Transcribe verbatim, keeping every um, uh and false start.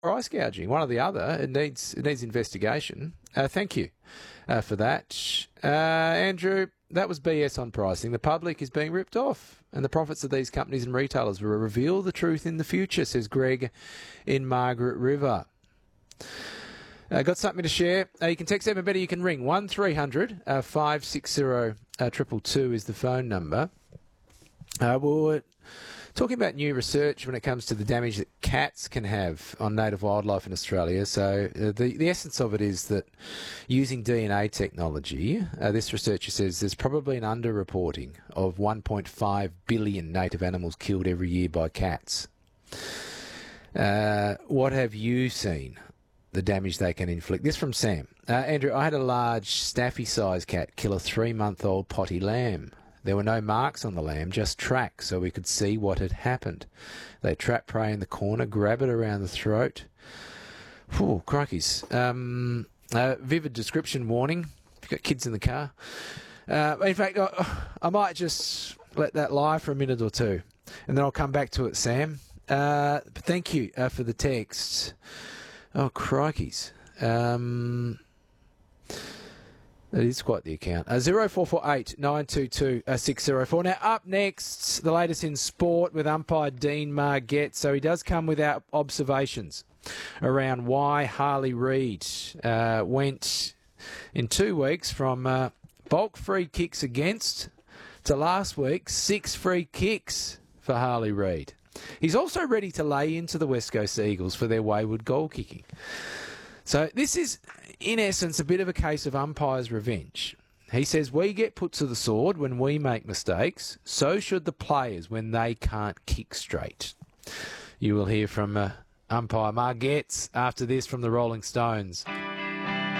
price gouging, one or the other. It needs it needs investigation. Uh, thank you uh, for that. Uh, Andrew, that was B S on pricing. The public is being ripped off, and the profits of these companies and retailers will reveal the truth in the future, says Greg in Margaret River. Uh, got something to share? Uh, you can text even better. You can ring one three hundred five six zero two two two is the phone number. Uh, we're talking about new research when it comes to the damage that cats can have on native wildlife in Australia. So uh, the, the essence of it is that using D N A technology, uh, this researcher says there's probably an underreporting of one point five billion native animals killed every year by cats. Uh, what have you seen? The damage they can inflict. This from Sam. Uh, Andrew, I had a large staffy-sized cat kill a three-month-old potty lamb. There were no marks on the lamb, just tracks, so we could see what had happened. They trap prey in the corner, grab it around the throat. Whew, crikeys. Um, uh, vivid description warning. If you've got kids in the car. Uh, in fact, I, I might just let that lie for a minute or two, and then I'll come back to it, Sam. Uh, but thank you uh, for the text. Oh, crikeys. Um, that is quite the account. Uh, zero four four eight nine two two six zero four. Now, up next, the latest in sport with umpire Dean Margett. So he does come with our observations around why Harley Reid uh, went in two weeks from uh, bulk free kicks against to last week, six free kicks for Harley Reid. He's also ready to lay into the West Coast Eagles for their wayward goal kicking. So this is, in essence, a bit of a case of umpire's revenge. He says we get put to the sword when we make mistakes, so should the players when they can't kick straight. You will hear from uh, umpire Margett after this from the Rolling Stones.